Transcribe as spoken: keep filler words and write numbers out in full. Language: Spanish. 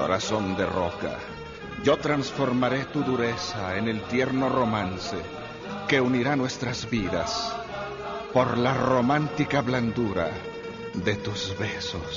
Corazón de roca, yo transformaré tu dureza en el tierno romance que unirá nuestras vidas por la romántica blandura de tus besos.